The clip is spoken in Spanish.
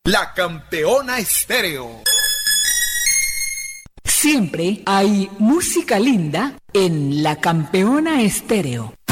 La Campeona Estéreo. Siempre hay música linda en La Campeona Estéreo.